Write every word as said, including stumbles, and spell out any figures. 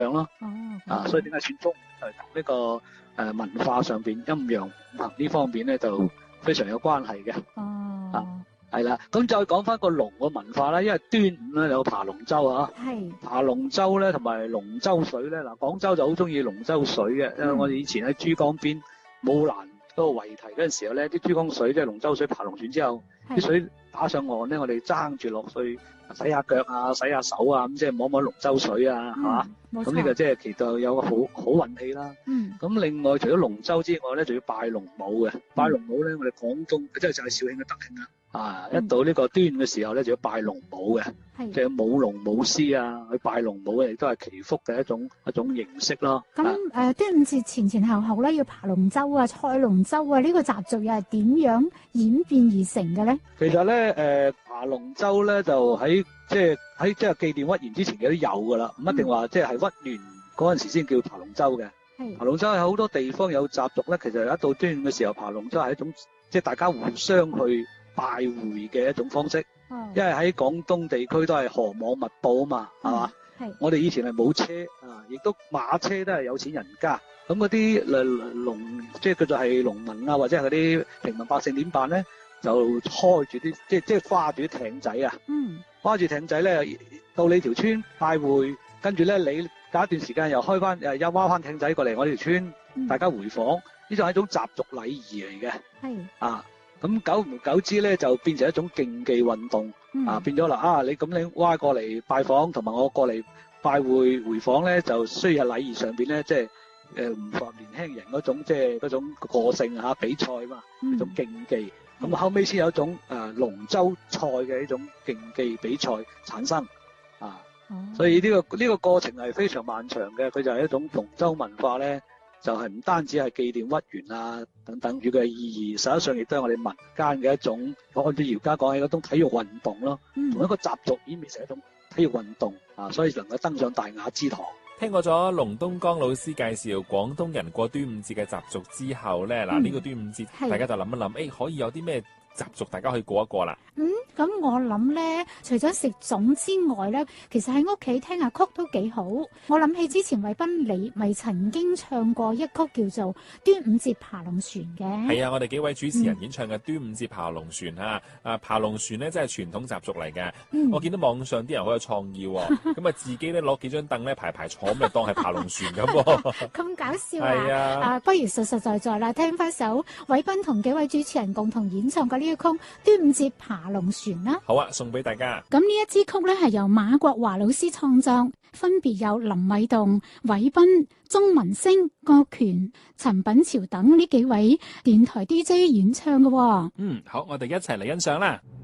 咯。 哦， 啊，所以點解選中就係同呢個誒、呃、文化上邊陰陽五行呢方面咧就非常有關係嘅。 哦， 啊，係啦，咁再講翻個龍嘅文化啦，因為端午咧有爬龍舟啊， 係爬龍舟咧同埋龍舟水咧，嗱廣州就好中意龍舟水嘅，因為我哋以前喺珠江邊武蘭嗰個圍堤嗰陣時候咧，啲珠江水即係龍舟水爬龍船之後，啲水打上岸咧，我哋爭住落去洗下腳啊、洗下手啊，咁即係摸摸龍舟水啊，係嘛？咁呢個即係其實有個好好運氣啦。 嗯。 咁另外除咗龍舟之外咧，仲要拜龍母嘅。拜龍母咧，我哋廣東即係就係肇慶嘅德慶啦。啊，一到呢個端午嘅時候咧，就要拜龍母嘅，即係舞龍舞獅啊，去拜龍母亦都係祈福嘅一種一種形式咯。 咁誒，端午節前前後後咧，要爬龍舟啊、賽龍舟啊，呢個習俗又係點樣演變而成嘅咧？ 其實咧，誒爬龍舟咧就喺即係喺即係紀念屈原之前嘅都有噶啦，唔一定話即係係屈原嗰陣時先叫爬龍舟嘅。爬龍舟係好多地方有習俗咧，其實一到端午嘅時候爬龍舟係一種即係大家互相去拜會嘅一種方式，哦、因為喺廣東地區都係河網密佈啊嘛，係、嗯、嘛？係我哋以前係冇車啊，亦都馬車都係有錢人家。咁嗰啲誒農，即係叫做係農民啊，或者係嗰啲平民百姓點辦咧？就開住啲即係即係跨住啲艇仔啊，嗯，跨住艇仔咧到你條村拜會，跟住咧你隔一段時間又開翻誒又挖翻艇仔過嚟我哋條村，嗯、大家回訪，呢種係一種習俗禮儀嚟嘅，係啊。咁久唔久之咧，就變成一種競技運動、嗯、啊！變咗啦啊！你咁你挖過嚟拜訪，同埋我過嚟拜會回訪咧，就需要喺禮儀上邊咧，即係誒唔符合年輕人嗰種即係嗰種個性嚇、啊、比賽嘛，一、嗯、種競技。咁、嗯、後尾先有一種誒、啊、龍舟賽嘅一種競技比賽產生啊！嗯、所以呢、呢個呢、呢個過程係非常漫長嘅，佢就係一種龍舟文化咧。就係、是、唔單止係紀念屈原啊等等佢嘅意義，實際上亦都係我哋民間嘅一種，按照而家講起嗰種體育運動咯，同、嗯、一個習俗演變成一種體育運動啊，所以能夠登上大雅之堂。 聽過咗龍東江老師介紹廣東人過端午節嘅習俗之後咧，嗱、嗯、呢、這個端午節大家就諗一諗，誒、欸、可以有啲咩習俗大家可以過一過啦。 嗯，咁我諗咧，除咗食粽之外咧，其實喺屋企聽下曲都幾好。我諗起之前偉斌你咪曾經唱過一曲叫做《端午節爬龍船》嘅。 係啊，我哋幾位主持人演唱嘅《端午節爬龍船》吓、嗯，啊爬龍船咧真係傳統習俗嚟嘅、嗯。我見到網上啲人好有創意，咁啊自己咧攞幾張凳咧排排坐，咁咪當係爬龍船咁。 咁搞笑啊！ 係啊， 啊不如實實在在啦，聽翻首偉斌同幾位主持人共同演唱嘅呢一曲《端午節爬龍船》啦。 好啊，送俾大家。 咁呢一支曲咧係由馬國華老師創作，分別有林偉棟、偉斌、鐘文星、郭權、陳品潮等呢幾位電台 D J 演唱嘅。嗯， 好，我哋一齊嚟欣賞啦。